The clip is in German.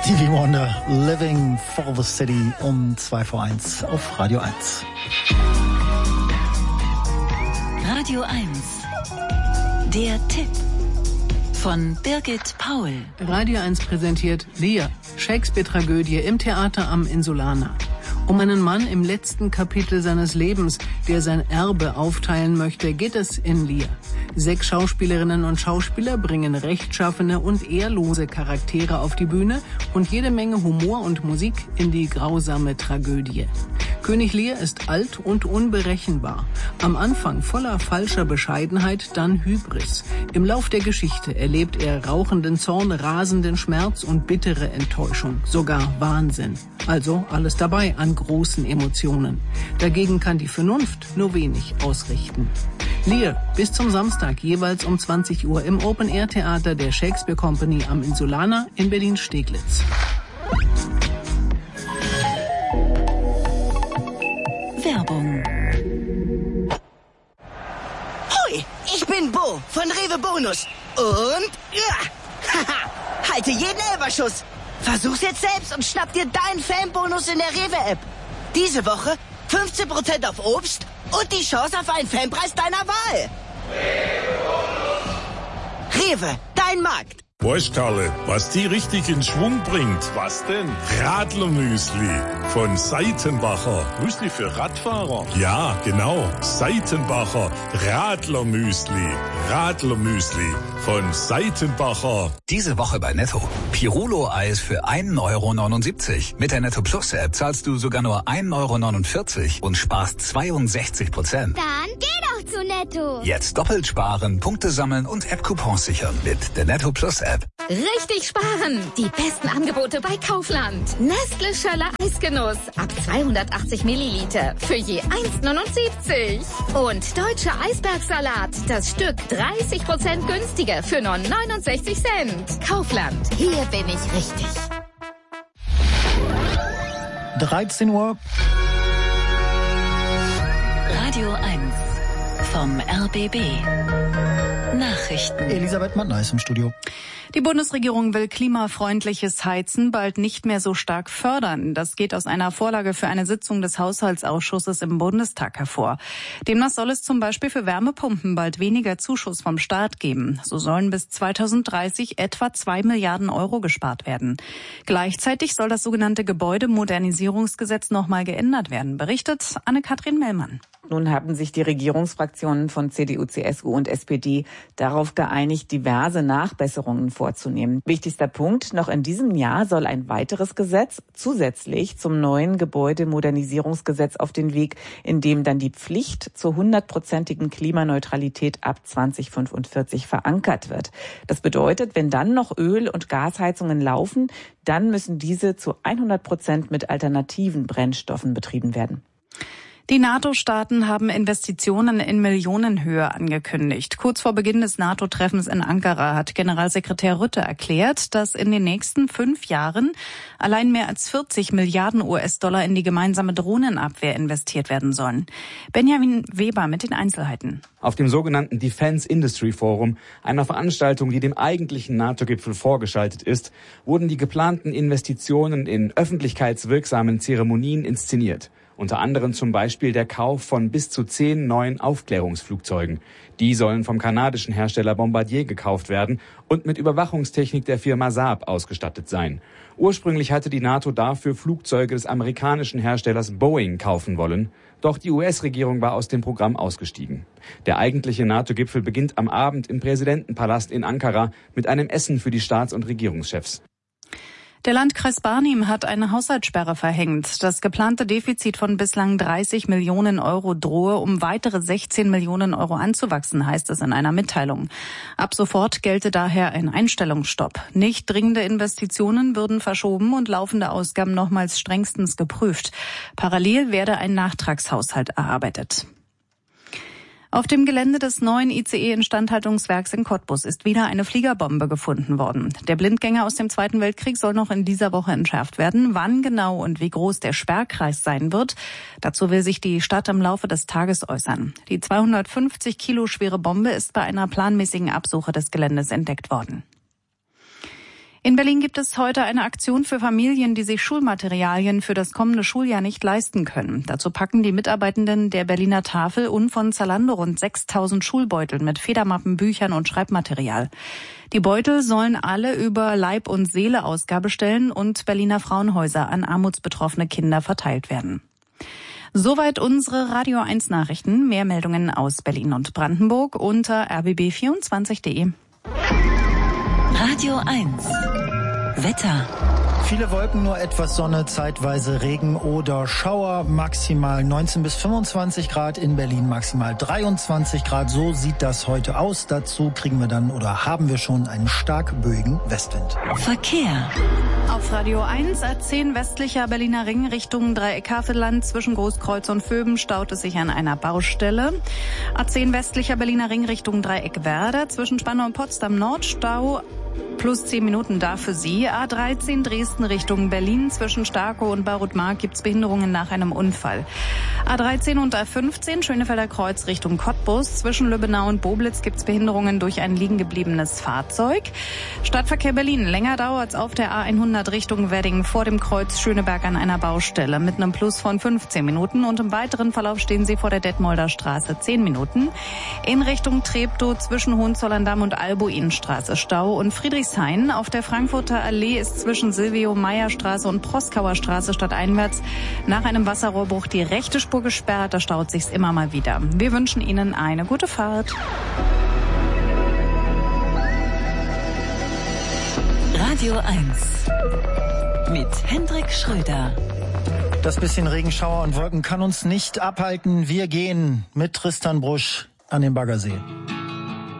Stevie Wonder, Living for the City um 2:01 auf Radio 1. Radio 1, der Tipp von Birgit Paul. Radio 1 präsentiert Lear, Shakespeare-Tragödie im Theater am Insulaner. Um einen Mann im letzten Kapitel seines Lebens, der sein Erbe aufteilen möchte, geht es in Lear. 6 Schauspielerinnen und Schauspieler bringen rechtschaffene und ehrlose Charaktere auf die Bühne und jede Menge Humor und Musik in die grausame Tragödie. König Lear ist alt und unberechenbar. Am Anfang voller falscher Bescheidenheit, dann Hybris. Im Lauf der Geschichte erlebt er rauchenden Zorn, rasenden Schmerz und bittere Enttäuschung, sogar Wahnsinn. Also alles dabei an großen Emotionen. Dagegen kann die Vernunft nur wenig ausrichten. Lear, bis zum Samstag jeweils um 20 Uhr im Open-Air-Theater der Shakespeare Company am Insulaner in Berlin-Steglitz. Werbung. Hoi, ich bin Bo von Rewe Bonus. Und haha, halte jeden Elferschuss. Versuch's jetzt selbst und schnapp dir deinen Fanbonus in der Rewe-App. Diese Woche 15% auf Obst und die Chance auf einen Fanpreis deiner Wahl. Rewe, dein Markt. Weißt Karle, was die richtig in Schwung bringt? Was denn? Radlermüsli von Seitenbacher. Müsli für Radfahrer? Ja, genau. Seitenbacher Radlermüsli. Radlermüsli von Seitenbacher. Diese Woche bei Netto. Pirulo-Eis für 1,79 €. Mit der Netto Plus App zahlst du sogar nur 1,49 € und sparst 62%. Dann geh doch zu Netto. Jetzt doppelt sparen, Punkte sammeln und App-Coupons sichern mit der Netto Plus App. Richtig sparen! Die besten Angebote bei Kaufland. Nestle Schöller Eisgenuss ab 280 Milliliter für je 1,79 €. Und deutscher Eisbergsalat, das Stück 30% günstiger für nur 69 Cent. Kaufland, hier bin ich richtig. 13 Uhr. Radio 1 vom RBB. Nachrichten. Elisabeth Mattner ist im Studio. Die Bundesregierung will klimafreundliches Heizen bald nicht mehr so stark fördern. Das geht aus einer Vorlage für eine Sitzung des Haushaltsausschusses im Bundestag hervor. Demnach soll es zum Beispiel für Wärmepumpen bald weniger Zuschuss vom Staat geben. So sollen bis 2030 etwa 2 Milliarden € gespart werden. Gleichzeitig soll das sogenannte Gebäudemodernisierungsgesetz nochmal geändert werden, berichtet Anne-Kathrin Mellmann. Nun haben sich die Regierungsfraktionen von CDU, CSU und SPD darauf geeinigt, diverse Nachbesserungen vorzunehmen. Wichtigster Punkt, noch in diesem Jahr soll ein weiteres Gesetz zusätzlich zum neuen Gebäudemodernisierungsgesetz auf den Weg, in dem dann die Pflicht zur 100%igen Klimaneutralität ab 2045 verankert wird. Das bedeutet, wenn dann noch Öl- und Gasheizungen laufen, dann müssen diese zu 100% mit alternativen Brennstoffen betrieben werden. Die NATO-Staaten haben Investitionen in Millionenhöhe angekündigt. Kurz vor Beginn des NATO-Treffens in Ankara hat Generalsekretär Rutte erklärt, dass in den nächsten 5 Jahren allein mehr als 40 Milliarden US-Dollar in die gemeinsame Drohnenabwehr investiert werden sollen. Benjamin Weber mit den Einzelheiten. Auf dem sogenannten Defense Industry Forum, einer Veranstaltung, die dem eigentlichen NATO-Gipfel vorgeschaltet ist, wurden die geplanten Investitionen in öffentlichkeitswirksamen Zeremonien inszeniert. Unter anderem zum Beispiel der Kauf von bis zu 10 neuen Aufklärungsflugzeugen. Die sollen vom kanadischen Hersteller Bombardier gekauft werden und mit Überwachungstechnik der Firma Saab ausgestattet sein. Ursprünglich hatte die NATO dafür Flugzeuge des amerikanischen Herstellers Boeing kaufen wollen. Doch die US-Regierung war aus dem Programm ausgestiegen. Der eigentliche NATO-Gipfel beginnt am Abend im Präsidentenpalast in Ankara mit einem Essen für die Staats- und Regierungschefs. Der Landkreis Barnim hat eine Haushaltssperre verhängt. Das geplante Defizit von bislang 30 Millionen € drohe um weitere 16 Millionen € anzuwachsen, heißt es in einer Mitteilung. Ab sofort gelte daher ein Einstellungsstopp. Nicht dringende Investitionen würden verschoben und laufende Ausgaben nochmals strengstens geprüft. Parallel werde ein Nachtragshaushalt erarbeitet. Auf dem Gelände des neuen ICE-Instandhaltungswerks in Cottbus ist wieder eine Fliegerbombe gefunden worden. Der Blindgänger aus dem Zweiten Weltkrieg soll noch in dieser Woche entschärft werden. Wann genau und wie groß der Sperrkreis sein wird, dazu will sich die Stadt im Laufe des Tages äußern. Die 250 Kilo schwere Bombe ist bei einer planmäßigen Absuche des Geländes entdeckt worden. In Berlin gibt es heute eine Aktion für Familien, die sich Schulmaterialien für das kommende Schuljahr nicht leisten können. Dazu packen die Mitarbeitenden der Berliner Tafel und von Zalando rund 6.000 Schulbeutel mit Federmappen, Büchern und Schreibmaterial. Die Beutel sollen alle über Leib- und Seele Ausgabestellen und Berliner Frauenhäuser an armutsbetroffene Kinder verteilt werden. Soweit unsere Radio 1 Nachrichten. Mehr Meldungen aus Berlin und Brandenburg unter rbb24.de. Radio 1. Wetter. Viele Wolken, nur etwas Sonne, zeitweise Regen oder Schauer, maximal 19 bis 25 Grad, in Berlin maximal 23 Grad. So sieht das heute aus. Dazu kriegen wir dann oder haben wir schon einen stark böigen Westwind. Verkehr. Auf Radio 1, A10 westlicher Berliner Ring Richtung Dreieck-Havelland zwischen Großkreuz und Vöben staut es sich an einer Baustelle. A10 westlicher Berliner Ring Richtung Dreieck-Werder zwischen Spandau und Potsdam Nordstau. Plus 10 Minuten da für Sie. A13 Dresden Richtung Berlin zwischen Starkow und Barutmark gibt's Behinderungen nach einem Unfall. A13 und A15 Schönefelder Kreuz Richtung Cottbus zwischen Lübbenau und Boblitz gibt's Behinderungen durch ein liegengebliebenes Fahrzeug. Stadtverkehr Berlin. Länger dauert's auf der A100 Richtung Wedding vor dem Kreuz Schöneberg an einer Baustelle mit einem Plus von 15 Minuten und im weiteren Verlauf stehen Sie vor der Detmolder Straße 10 Minuten. In Richtung Treptow zwischen Hohenzollern-Damm und Albuinstraße Stau und Friedrichshain. Auf der Frankfurter Allee ist zwischen Silvio-Meyer-Straße und Proskauer Straße stadteinwärts nach einem Wasserrohrbruch die rechte Spur gesperrt. Da staut sich's immer mal wieder. Wir wünschen Ihnen eine gute Fahrt. Radio 1 mit Hendrik Schröder. Das bisschen Regenschauer und Wolken kann uns nicht abhalten. Wir gehen mit Tristan Brusch an den Baggersee.